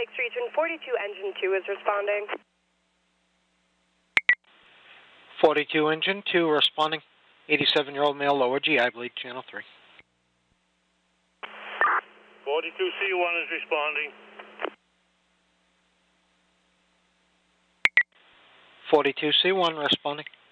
Phoenix region, 42 engine 2 is responding. 42 engine 2 responding. 87-year-old male, lower GI bleed, channel 3. 42C1 is responding. 42C1 responding.